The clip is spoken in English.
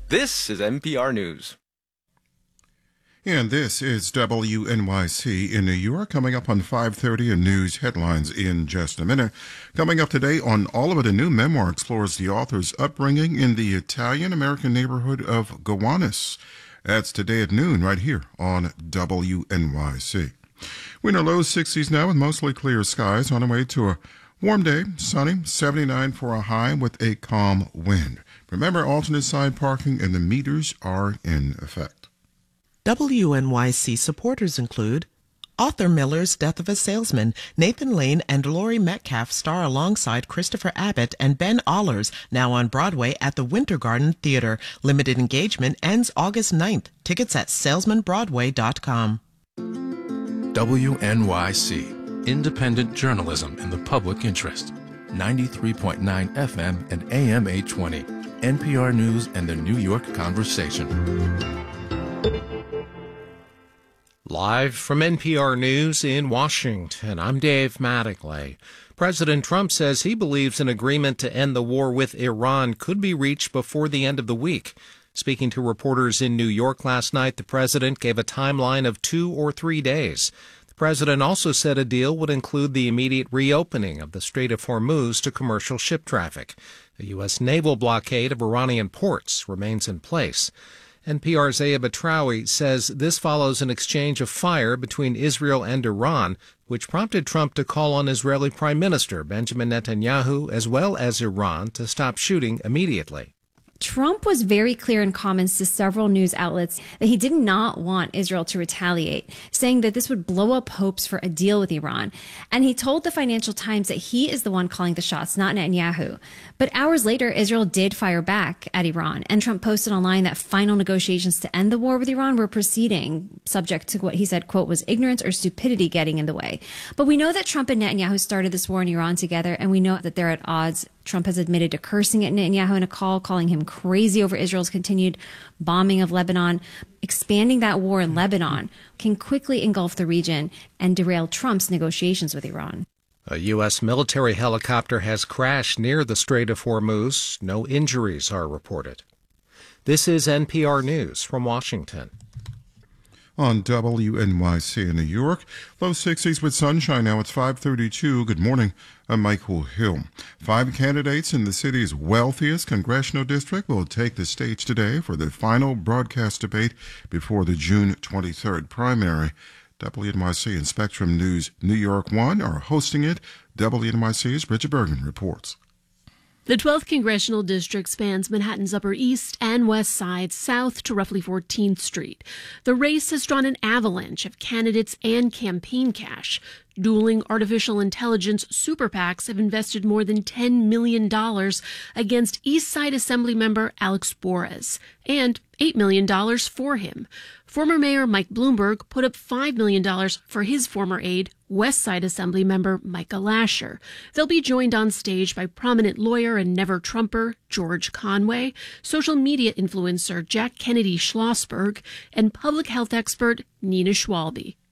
This is NPR News. And this is WNYC in New York. Coming up on 5:30 in news headlines in just a minute. Coming up today on All of It, a new memoir explores the author's upbringing in the Italian-American neighborhood of Gowanus. That's today at noon right here on WNYC. We're in our low 60s now with mostly clear skies on our way to a warm day, sunny, 79 for a high with a calm wind. Remember, alternate side parking and the meters are in effect. WNYC supporters include Arthur Miller's Death of a Salesman. Nathan Lane and Laurie Metcalf star alongside Christopher Abbott and Ben Allers, now on Broadway at the Winter Garden Theater. Limited engagement ends August 9th. Tickets at salesmanbroadway.com. WNYC, independent journalism in the public interest. 93.9 FM and AM 820. NPR News and the New York Conversation. Live from NPR News in Washington, I'm Dave Mattingly. President Trump says he believes an agreement to end the war with Iran could be reached before the end of the week. Speaking to reporters in New York last night, the president gave a timeline of 2 or 3 days. The president also said a deal would include the immediate reopening of the Strait of Hormuz to commercial ship traffic. The U.S. naval blockade of Iranian ports remains in place. NPR's Aya Batrawi says this follows an exchange of fire between Israel and Iran, which prompted Trump to call on Israeli Prime Minister Benjamin Netanyahu as well as Iran to stop shooting immediately. Trump was very clear in comments to several news outlets that he did not want Israel to retaliate, saying that this would blow up hopes for a deal with Iran. And he told the Financial Times that he is the one calling the shots, not Netanyahu. But hours later, Israel did fire back at Iran, and Trump posted online that final negotiations to end the war with Iran were proceeding, subject to what he said, quote, was ignorance or stupidity getting in the way. But we know that Trump and Netanyahu started this war in Iran together, and we know that they're at odds. Trump has admitted to cursing at Netanyahu in a call, calling him crazy over Israel's continued bombing of Lebanon. Expanding that war in Lebanon can quickly engulf the region and derail Trump's negotiations with Iran. A U.S. military helicopter has crashed near the Strait of Hormuz. No injuries are reported. This is NPR News from Washington. On WNYC in New York, low 60s with sunshine. Now it's 5:32. Good morning. I'm Michael Hill. 5 candidates in the city's wealthiest congressional district will take the stage today for the final broadcast debate before the June 23rd primary. WNYC and Spectrum News New York 1 are hosting it. WNYC's Bridget Bergen reports. The 12th Congressional District spans Manhattan's Upper East and West Side, south to roughly 14th Street. The race has drawn an avalanche of candidates and campaign cash. Dueling artificial intelligence super PACs have invested more than $10 million against East Side Assemblymember Alex Borez and $8 million for him. Former Mayor Mike Bloomberg put up $5 million for his former aide, West Side Assemblymember Micah Lasher. They'll be joined on stage by prominent lawyer and never-Trumper George Conway, social media influencer Jack Kennedy Schlossberg, and public health expert Nina Schwalbe.